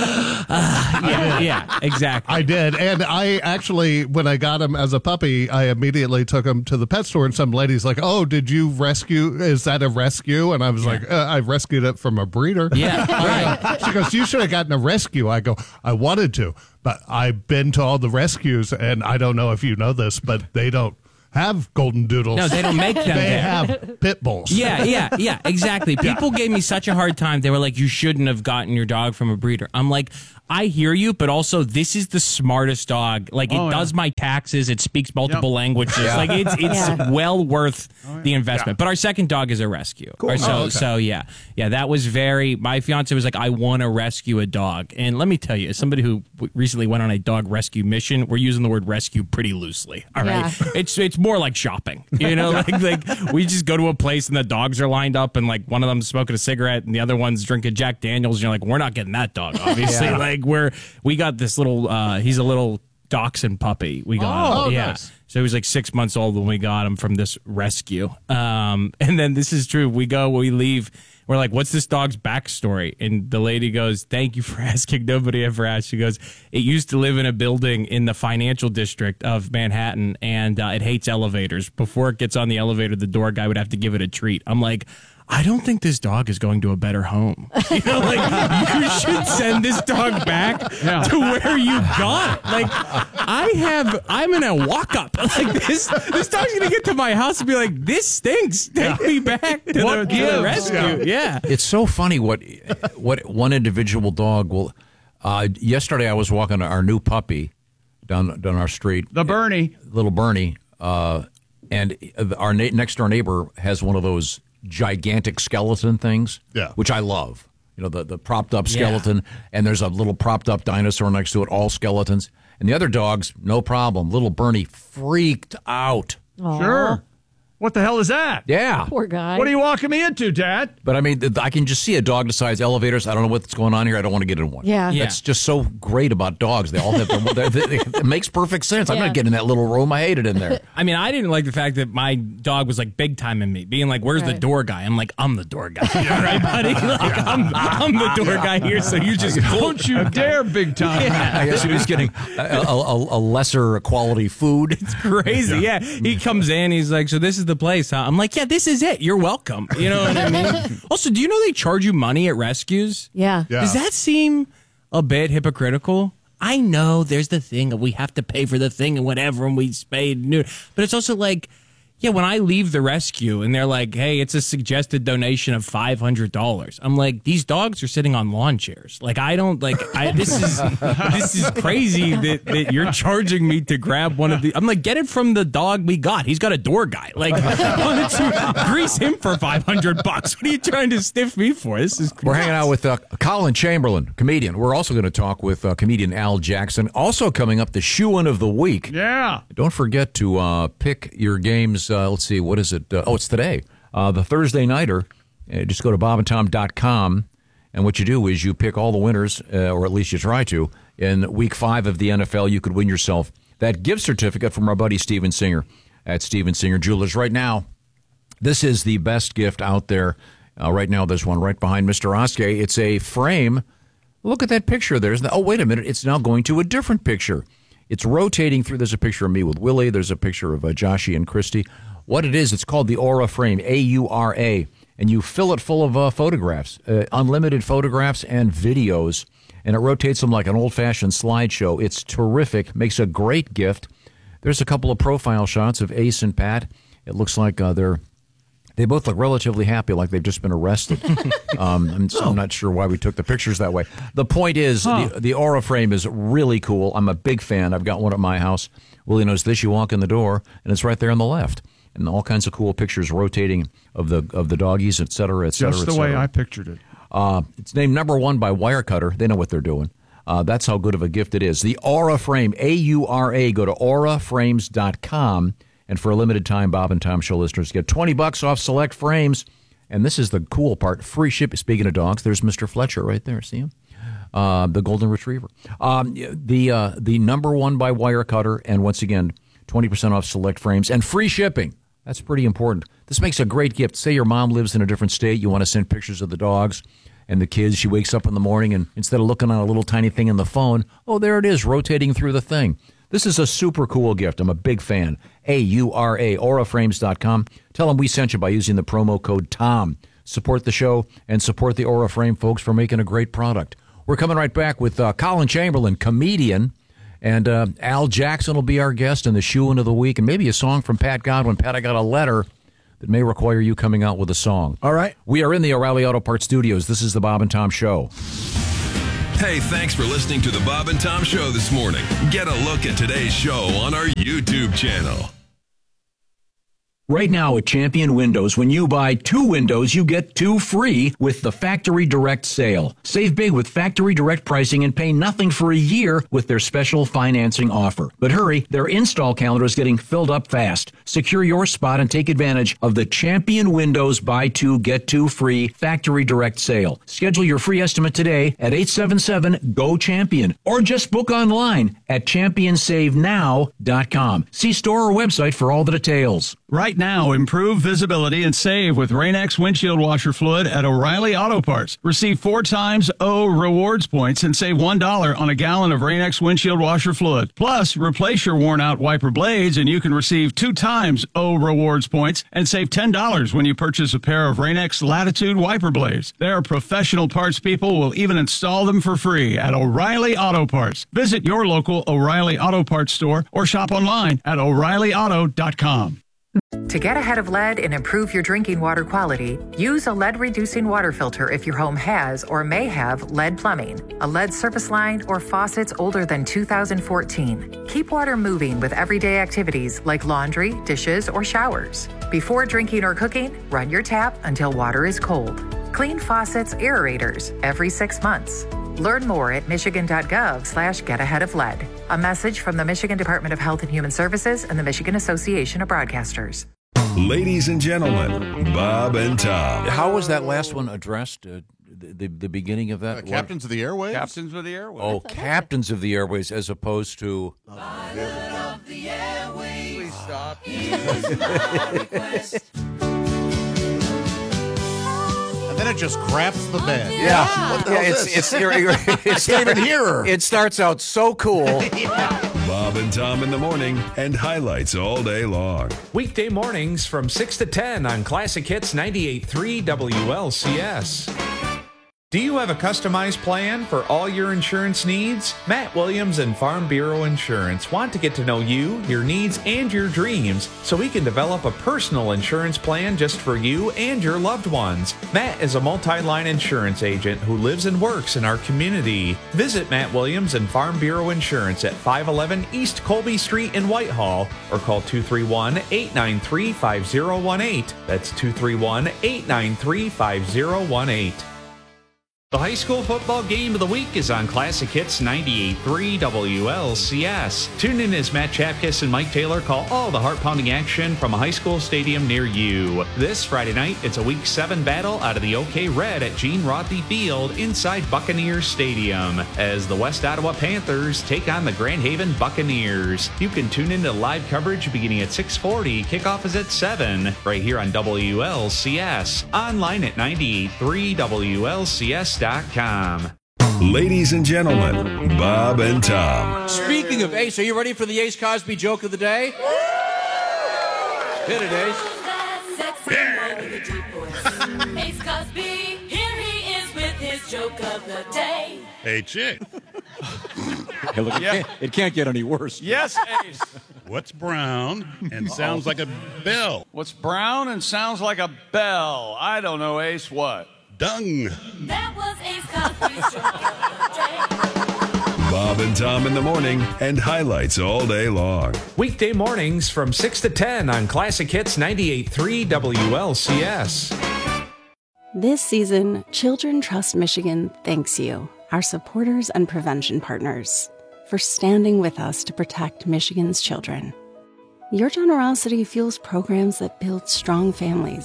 yeah, exactly. I did. And I actually, when I got him as a puppy, I immediately took him to the pet store, and some lady's like, "Oh, did you rescue? Is that a rescue?" And I was like, "I rescued it from a breeder." Yeah, right. She goes, "You should have gotten a rescue." I go, "I wanted to, but I've been to all the rescues, and I don't know if you know this, but they don't have golden doodles. No, they don't make them They there. have pit bulls." Yeah, exactly. People gave me such a hard time. They were like, you shouldn't have gotten your dog from a breeder. I'm like, I hear you, but also this is the smartest dog. Like, it does my taxes. It speaks multiple languages. Yeah. Like, it's well worth the investment. But our second dog is a rescue. Cool. So yeah, that was my fiance was like, I want to rescue a dog. And let me tell you, as somebody who recently went on a dog rescue mission, we're using the word rescue pretty loosely. All right. Yeah. It's more like shopping, like we just go to a place and the dogs are lined up and like one of them's smoking a cigarette and the other one's drinking Jack Daniels. And you're like, we're not getting that dog, obviously. Like we got this little, he's a little dachshund puppy. We got him. Nice. So he was like 6 months old when we got him from this rescue. And then this is true. We leave. We're like, what's this dog's backstory? And the lady goes, thank you for asking. Nobody ever asked. She goes, it used to live in a building in the financial district of Manhattan, and it hates elevators. Before it gets on the elevator, the door guy would have to give it a treat. I'm like, I don't think this dog is going to a better home. You should send this dog back to where you got it. Like, I'm in a walk-up. Like, this dog's going to get to my house and be like, this stinks. Take me back to the rescue. Yeah. It's so funny what one individual dog will. Yesterday, I was walking our new puppy down our street. The Bernie. Little Bernie. And our next door neighbor has one of those gigantic skeleton things, which I love. The propped up skeleton, and there's a little propped up dinosaur next to it, all skeletons. And the other dogs, no problem. Little Bernie freaked out. Aww. Sure. What the hell is that? Yeah. Poor guy. What are you walking me into, Dad? But I mean, I can just see a dog decides elevators. I don't know what's going on here. I don't want to get in one. Yeah. That's just so great about dogs. They all have it makes perfect sense. I'm not getting in that little room. I hate it in there. I mean, I didn't like the fact that my dog was like big time in me, being like, where's the door guy? I'm like, I'm the door guy. All right, buddy? Like, I'm the door guy here, so you just don't you dare big time. I guess he was getting a lesser quality food. It's crazy. Yeah. He comes in, he's like, so this is the place, huh? I'm like, yeah, this is it. You're welcome. You know what I mean? Also, do you know they charge you money at rescues? Yeah. Does that seem a bit hypocritical? I know there's the thing of we have to pay for the thing and whatever, and we spay and neuter. But it's also like, yeah, when I leave the rescue and they're like, hey, it's a suggested donation of $500. I'm like, these dogs are sitting on lawn chairs. Like, this is crazy that you're charging me to grab one of the. I'm like, get it from the dog we got. He's got a door guy. Like, why don't you grease him for $500? What are you trying to stiff me for? This is crazy. We're hanging out with Colin Chamberlain, comedian. We're also going to talk with comedian Al Jackson. Also coming up, the shoe-in of the week. Yeah. Don't forget to pick your games. Let's see, what is it? It's today. The Thursday Nighter. Just go to bobandtom.com, and what you do is you pick all the winners, or at least you try to. In Week 5 of the NFL, you could win yourself that gift certificate from our buddy Steven Singer at Steven Singer Jewelers. Right now, this is the best gift out there. Right now, there's one right behind Mr. Oskey. It's a frame. Look at that picture there. Oh, wait a minute. It's now going to a different picture. It's rotating through. There's a picture of me with Willie. There's a picture of Joshie and Christy. What it is, it's called the Aura Frame, A-U-R-A, and you fill it full of photographs, unlimited photographs and videos, and it rotates them like an old-fashioned slideshow. It's terrific, makes a great gift. There's a couple of profile shots of Ace and Pat. It looks like they both look relatively happy, like they've just been arrested. I'm not sure why we took the pictures that way. The point is, the Aura Frame is really cool. I'm a big fan. I've got one at my house. Willie knows this. You walk in the door, and it's right there on the left. And all kinds of cool pictures rotating of the doggies, et cetera, et cetera. Just the way I pictured it. It's named #1 by Wirecutter. They know what they're doing. That's how good of a gift it is. The Aura Frame, A-U-R-A. Go to auraframes.com. And for a limited time, Bob and Tom Show listeners get $20 off select frames And this is the cool part. Free shipping. Speaking of dogs, there's Mr. Fletcher right there. See him? The golden retriever. The number one by Wirecutter. And once again, 20% off select frames and free shipping. That's pretty important. This makes a great gift. Say your mom lives in a different state. You want to send pictures of the dogs and the kids. She wakes up in the morning, and instead of looking on a little tiny thing in the phone, oh, there it is, rotating through the thing. This is a super cool gift. I'm a big fan. AURA, auraframes.com. Tell them we sent you by using the promo code TOM. Support the show and support the Aura Frame folks for making a great product. We're coming right back with Colin Chamberlain, comedian, and Al Jackson will be our guest in the Shoe-In of the Week, and maybe a song from Pat Godwin. Pat, I got a letter that may require you coming out with a song. All right. We are in the O'Reilly Auto Parts studios. This is the Bob and Tom Show. Hey, thanks for listening to the Bob and Tom Show this morning. Get a look at today's show on our YouTube channel. Right now at Champion Windows, when you buy 2 windows, you get 2 free with the Factory Direct sale. Save big with Factory Direct pricing and pay nothing for a year with their special financing offer. But hurry, their install calendar is getting filled up fast. Secure your spot and take advantage of the Champion Windows buy 2, get 2 free Factory Direct sale. Schedule your free estimate today at 877-GO-CHAMPION or just book online at championsavenow.com. See store or website for all the details. Right now, improve visibility and save with Rain-X windshield washer fluid at O'Reilly Auto Parts. Receive 4 times O rewards points and save $1 on a gallon of Rain-X windshield washer fluid. Plus, replace your worn-out wiper blades and you can receive 2 times O rewards points and save $10 when you purchase a pair of Rain-X Latitude wiper blades. Their professional parts people will even install them for free at O'Reilly Auto Parts. Visit your local O'Reilly Auto Parts store or shop online at O'ReillyAuto.com. To get ahead of lead and improve your drinking water quality, use a lead-reducing water filter if your home has or may have lead plumbing, a lead service line, or faucets older than 2014. Keep water moving with everyday activities like laundry, dishes, or showers. Before drinking or cooking, run your tap until water is cold. Clean faucets, aerators every 6 months. Learn more at michigan.gov/getaheadoflead. A message from the Michigan Department of Health and Human Services and the Michigan Association of Broadcasters. Ladies and gentlemen, Bob and Tom. How was that last one addressed? The beginning of that? Captains of the Airways? Captains of the Airways. Oh, Captains of the Airways as opposed to... Pilot of the Airways. Please stop. And then it just craps the bed. Yeah. It's David Hearer. It starts out so cool. Bob and Tom in the morning and highlights all day long. Weekday mornings from 6 to 10 on Classic Hits 98.3 WLCS. Do you have a customized plan for all your insurance needs? Matt Williams and Farm Bureau Insurance want to get to know you, your needs, and your dreams so we can develop a personal insurance plan just for you and your loved ones. Matt is a multi-line insurance agent who lives and works in our community. Visit Matt Williams and Farm Bureau Insurance at 511 East Colby Street in Whitehall or call 231-893-5018. That's 231-893-5018. The high school football game of the week is on Classic Hits 98.3 WLCS. Tune in as Matt Chapkus and Mike Taylor call all the heart-pounding action from a high school stadium near you. This Friday night, it's a Week 7 battle out of the OK Red at Gene Rothy Field inside Buccaneers Stadium as the West Ottawa Panthers take on the Grand Haven Buccaneers. You can tune in to live coverage beginning at 6:40. Kickoff is at 7 right here on WLCS. Online at 98.3 WLCS.com. Ladies and gentlemen, Bob and Tom. Speaking of Ace, are you ready for the Ace Cosby joke of the day? Hit it, Ace. Ace Cosby, here he is with his joke of the day. Hey, chick. Hey, look, it can't get any worse. Yes, Ace. What's brown and sounds like a bell? What's brown and sounds like a bell? I don't know, Ace. What? Dung. That was Ace Cosby's joke of the day. Bob and Tom in the morning and highlights all day long. Weekday mornings from 6 to 10 on Classic Hits 98.3 WLCS. This season, Children Trust Michigan thanks you, our supporters and prevention partners, for standing with us to protect Michigan's children. Your generosity fuels programs that build strong families,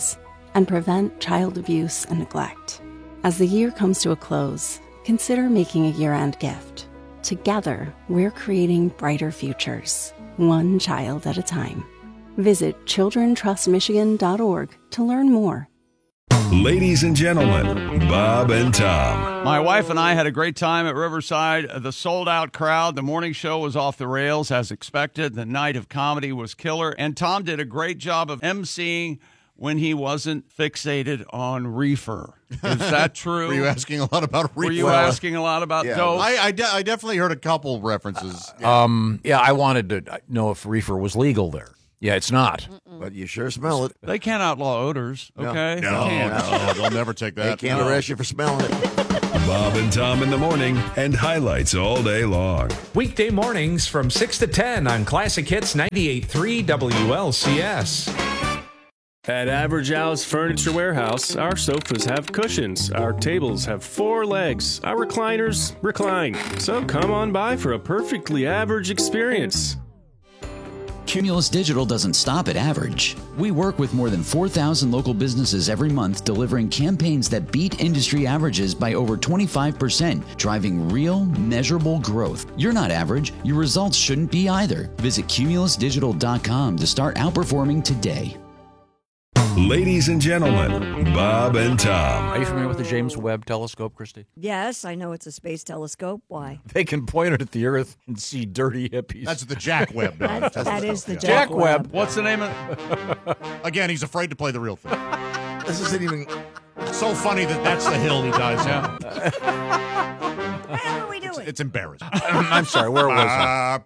and prevent child abuse and neglect. As the year comes to a close, consider making a year-end gift. Together, we're creating brighter futures, one child at a time. Visit childrentrustmichigan.org to learn more. Ladies and gentlemen, Bob and Tom. My wife and I had a great time at Riverside. The sold-out crowd. The morning show was off the rails as expected. The night of comedy was killer. And Tom did a great job of emceeing when he wasn't fixated on reefer. Is that true? Were you asking a lot about reefer? Were you asking a lot about dope? I definitely heard a couple references. Yeah, I wanted to know if reefer was legal there. Yeah, it's not. But you sure smell it. They can't outlaw odors, okay? No, They can't. they'll never take that. They can't arrest you for smelling it. Bob and Tom in the morning and highlights all day long. Weekday mornings from 6 to 10 on Classic Hits 98.3 WLCS. At Average Al's Furniture Warehouse, our sofas have cushions, our tables have 4 legs, our recliners recline. So come on by for a perfectly average experience. Cumulus Digital doesn't stop at average. We work with more than 4,000 local businesses every month, delivering campaigns that beat industry averages by over 25%, driving real, measurable growth. You're not average. Your results shouldn't be either. Visit cumulusdigital.com to start outperforming today. Ladies and gentlemen, Bob and Tom. Are you familiar with the James Webb Telescope, Christy? Yes, I know it's a space telescope. Why? They can point it at the Earth and see dirty hippies. That's the Jack Webb. That is the Jack Webb. What's the name of it? Again, he's afraid to play the real thing. This isn't even... It's so funny that's the hill he dies on. How are we doing? It's embarrassing. I'm sorry, where was I?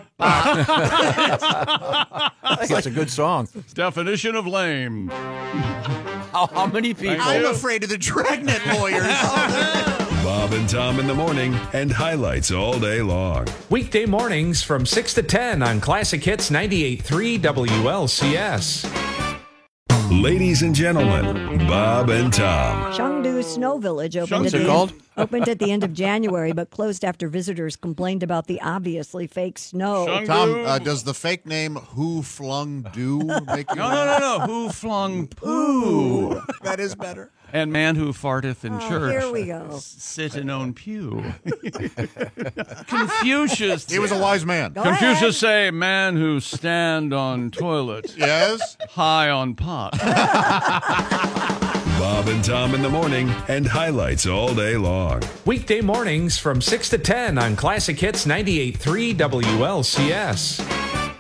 I think it's a good song. Definition of lame. How many people? I'm afraid of the Dragnet lawyers. Bob and Tom in the morning and highlights all day long. Weekday mornings from 6 to 10 on Classic Hits 98.3 WLCS. Ladies and gentlemen, Bob and Tom. Chengdu Snow Village opened at the end of January, but closed after visitors complained about the obviously fake snow. Tom, does the fake name Who Flung Do make you... No. Who flung poo? That is better. And man who farteth in church. Here we go. Sit in own pew. Confucius. He was a wise man. Confucius say, man who stand on toilet. Yes. High on pot. Bob and Tom in the morning and highlights all day long. Weekday mornings from 6 to 10 on Classic Hits 98.3 WLCS.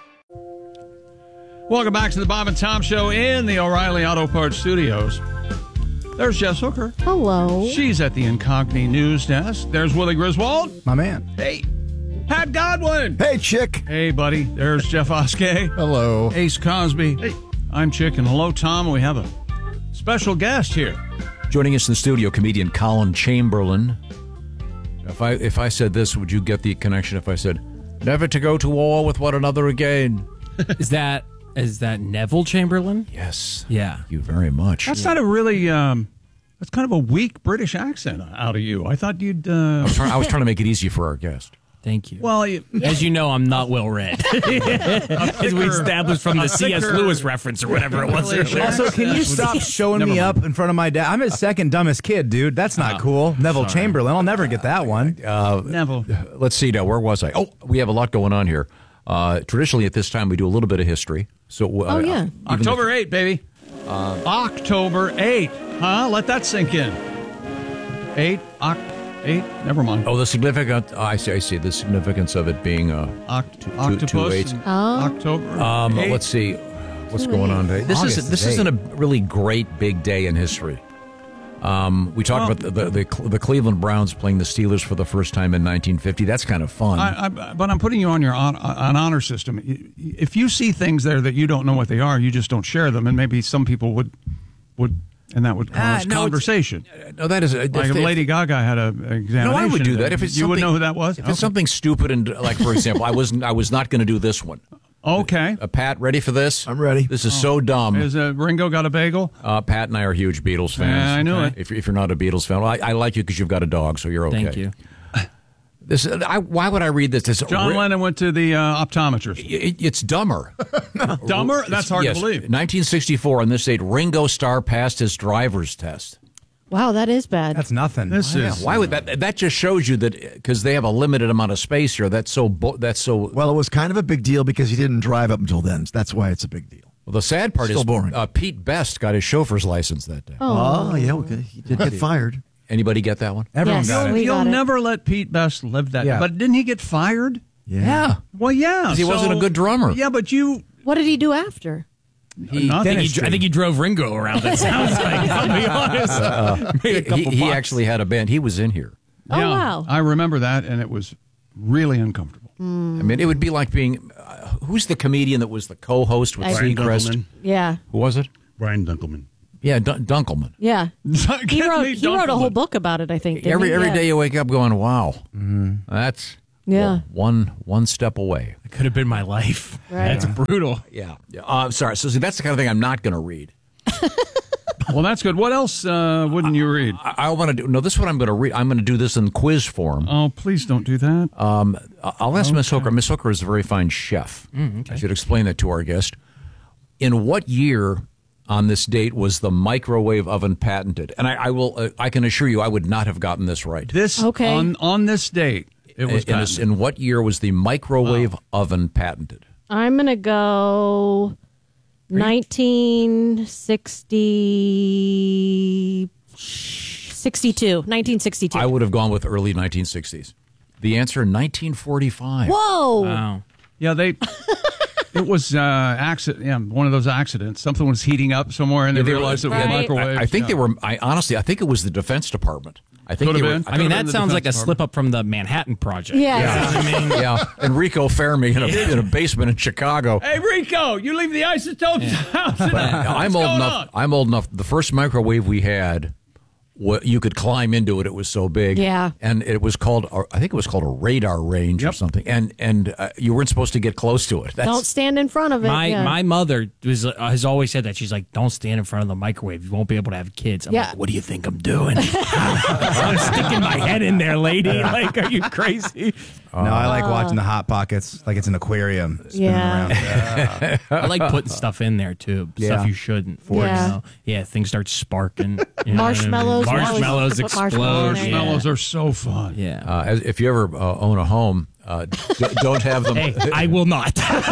Welcome back to the Bob and Tom Show in the O'Reilly Auto Parts Studios. There's Jess Hooker. Hello. She's at the Incogni News Desk. There's Willie Griswold. My man. Hey. Pat Godwin. Hey, Chick. Hey, buddy. There's Jeff Oskey. Hello. Ace Cosby. Hey. I'm Chick, and hello, Tom. We have a special guest here. Joining us in the studio, comedian Colin Chamberlain. If I said this, would you get the connection if I said, never to go to war with one another again? Is that Neville Chamberlain? Yes. Yeah. Thank you very much. That's not a really, that's kind of a weak British accent out of you. I thought you'd... I was trying to make it easy for our guest. Thank you. Well, as you know, I'm not well read. As we established from the C.S. Lewis reference or whatever it was. Also, can you stop showing me up in front of my dad? I'm his second dumbest kid, dude. That's not cool. Neville Chamberlain. I'll never get that one. Neville. Let's see now. Where was I? Oh, we have a lot going on here. Traditionally, at this time, we do a little bit of history. So, October 8th, baby. October 8th. Huh? Let that sink in. 8. Never mind. Oh, the significance. I see. The significance of it being octopus. 2 8. October. Let's see what's going on today. This isn't a really great big day in history. We talked about the Cleveland Browns playing the Steelers for the first time in 1950. That's kind of fun. But I'm putting you on your honor system. If you see things there that you don't know what they are, you just don't share them, and maybe some people would, and that would cause conversation. No, that is like if Lady Gaga had an examination. No, I would do that. If it's you would know who that was. If it's something stupid and like, for example, I was not going to do this one. Okay. Pat, ready for this? I'm ready. This is so dumb. Is Ringo got a bagel? Pat and I are huge Beatles fans. I knew it. If you're not a Beatles fan, well, I like you because you've got a dog, so you're okay. Thank you. Why would I read this? John Lennon went to the optometrist. It's dumber. Dumber? That's hard to believe. 1964, on this date, Ringo Starr passed his driver's test. Wow, that is bad. That's nothing. Why would that? That just shows you that because they have a limited amount of space here. That's so. Well, it was kind of a big deal because he didn't drive up until then. That's why it's a big deal. Well, the sad part Still is boring. Pete Best got his chauffeur's license that day. Oh, yeah, okay. He did get fired. Anybody get that one? Everyone got it. You'll never let Pete Best live that. Yeah. But didn't he get fired? Yeah. Well, yeah. Because he wasn't a good drummer. Yeah, but you. What did he do after? I think he drove Ringo around. That sounds like. I'll be honest. Made a couple he bucks. actually had a band. He was in here. Oh, Yeah, wow. I remember that, and it was really uncomfortable. I mean, it would be like being. Who's the comedian that was the co-host with Brian Seacrest? Dunkelman. Yeah. Who was it? Brian Dunkelman. Yeah, Dunkelman. Yeah. He wrote a whole book about it, I think. didn't Every he? every Yeah. day you wake up going, wow, that's Yeah. one step away. It could have been my life. Right. That's brutal. Yeah. Sorry. So see, that's the kind of thing I'm not going to read. Well, that's good. What else wouldn't you read? I want to do. No, this is what I'm going to read. I'm going to do this in quiz form. Oh, please don't do that. I'll ask Miss Hooker. Miss Hooker is a very fine chef. I should explain that to our guest. In what year on this date was the microwave oven patented? And I will. I can assure you, I would not have gotten this right. On this date, it was patented. In what year was the microwave oven patented? I'm going to go 1962. I would have gone with early 1960s. The answer, 1945. Whoa. Wow. Yeah, it was accident. Yeah, one of those accidents. Something was heating up somewhere, and they realized it was a microwave. I think they were. Honestly, I think it was the Defense Department. I think Could they have were. been. I mean, that sounds like a slip up from the Manhattan Project. Yeah. I mean, Yeah, Enrico Fermi in a basement in Chicago. Hey, Rico, you leave the isotopes out. I'm old enough. I'm old enough. The first microwave we had, you could climb into it. It was so big. Yeah. And it was called. I think it was called a radar range or something. And you weren't supposed to get close to it. Don't stand in front of it. my mother has always said that. She's like, don't stand in front of the microwave. You won't be able to have kids. I'm Yeah. like, what do you think I'm doing? I'm sticking my head in there, lady. Like, are you crazy? No, I like watching the Hot Pockets like it's an aquarium spinning Yeah. around. I like putting stuff in there, too. Yeah. Stuff you shouldn't. Yeah. Things start sparking. You know what I mean? Marshmallows. Marshmallows Put explode. Marshmallows are so fun. Yeah. If you ever own a home, don't have them. Hey, I will not.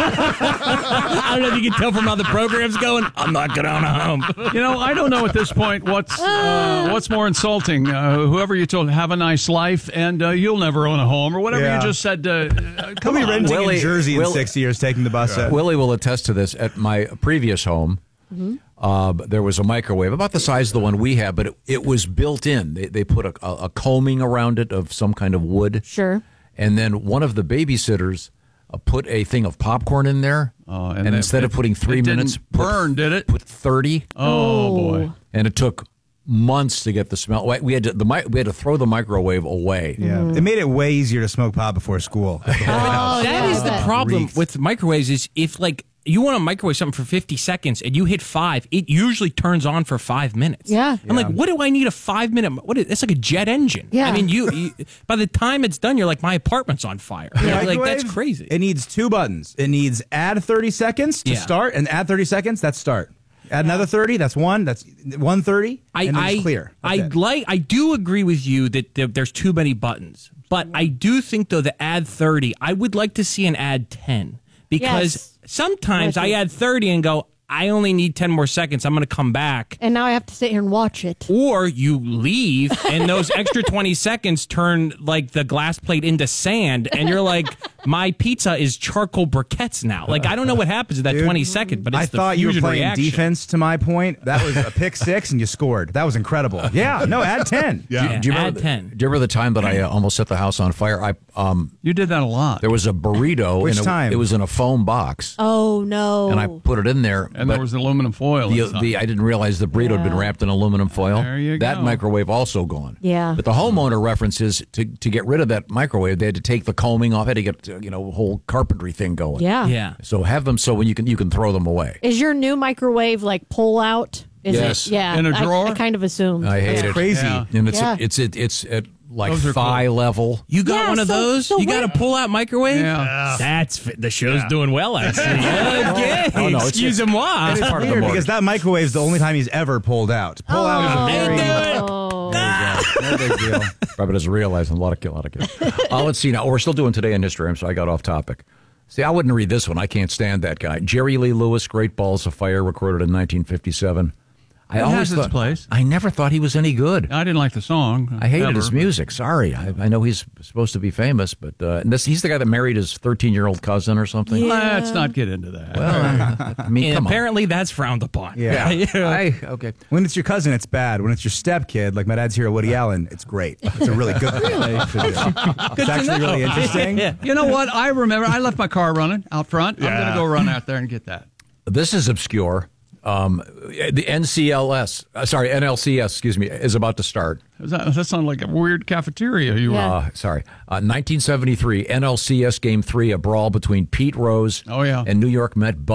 I don't know if you can tell from how the program's going. I'm not going to own a home. You know, I don't know at this point what's more insulting. Whoever you told, have a nice life, and you'll never own a home, or whatever Yeah. you just said. He'll Come be on. renting Willie- in Jersey in Willie- 6 years, taking the bus up. Willie will attest to this. At my previous home, there was a microwave about the size of the one we have, but it was built in. They put a combing around it of some kind of wood. Sure. And then one of the babysitters put a thing of popcorn in there. And instead of putting 3 minutes, did it? Put 30. Oh, boy. And it took months to get the smell. We had to throw the microwave away. Yeah, it made it way easier to smoke pot before school. That is the problem with microwaves is if like you want to microwave something for 50 seconds and you hit 5, it usually turns on for 5 minutes. Yeah. I'm like, what do I need a 5-minute? It's like a jet engine. Yeah. I mean, you by the time it's done, you're like, my apartment's on fire. Like that's Microwave, crazy. It needs 2 buttons. It needs add 30 seconds to Yeah. start, and add 30 seconds, that's start. Add another 30, that's 1. That's 130, and then it's clear. That's it. I do agree with you that there's too many buttons, but I do think though the add 30, I would like to see an add 10 because sometimes I add 30 and go, I only need 10 more seconds. I'm going to come back. And now I have to sit here and watch it. Or you leave and those extra 20 seconds turn like the glass plate into sand and you're like, my pizza is charcoal briquettes now. Like, I don't know what happens in that 20 seconds, but it's I the thought you were fusion playing reaction. defense to my point. That was a pick 6 and you scored. That was incredible. Yeah, no, add 10. Do you remember, add 10. Do you remember the time that I almost set the house on fire? You did that a lot. There was a burrito. Which and time? It was in a foam box. Oh, no. And I put it in there. And there was aluminum foil. inside. I didn't realize the burrito had been wrapped in aluminum foil. There you that go. microwave also gone. Yeah. But the homeowner references to get rid of that microwave, they had to take the combing off. Had to get a whole carpentry thing going. Yeah. Yeah. So have them so when you can throw them away. Is your new microwave like pull out? Is Yes. it? Yeah. In a drawer? I kind of assume. I hate That's it. crazy. Yeah. And Yeah. it's at like Those are thigh level. You got one of those? You got a pull-out microwave? Yeah. That's the show's doing well, I see. Okay. Oh, no, Excuse-moi. It's part of the Weird, mortgage. because that microwave is the only time he's ever pulled out. Pull out is a very no big deal. Robert doesn't realize a lot of kids. Let's see now. We're still doing Today in History, so I got off topic. See, I wouldn't read this one. I can't stand that guy. Jerry Lee Lewis, Great Balls of Fire, recorded in 1957. It has its place. I never thought he was any good. I didn't like the song. I hated ever. his music. Sorry. I know he's supposed to be famous, but he's the guy that married his 13-year-old cousin or something. Let's not get into that. Well, I mean, come on. Apparently that's frowned upon. Yeah. Okay. When it's your cousin, it's bad. When it's your stepkid, like my dad's hero, Woody Allen, it's great. It's a really good thing. Really? It's actually really interesting. You know what? I remember I left my car running out front. I'm going to go run out there and get that. This is obscure. The NLCS, excuse me, is about to start. That sounds like a weird cafeteria you were. 1973, NLCS Game 3, a brawl between Pete Rose and New York Met